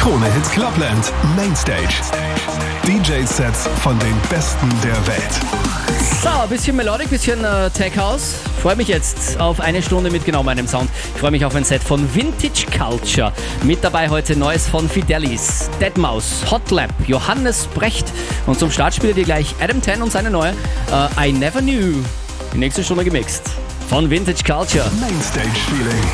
Krone-Hit Clubland Mainstage. DJ-Sets von den Besten der Welt. So, ein bisschen Melodic, bisschen Tech House. Freue mich jetzt auf eine Stunde mit genau meinem Sound. Ich freue mich auf ein Set von Vintage Culture. Mit dabei heute Neues von Fidelis, Deadmau5, Hotlap, Johannes Brecht. Und zum Start spielt ihr gleich Adam Ten und seine neue I Never Knew. Die nächste Stunde gemixt von Vintage Culture. Mainstage Feeling.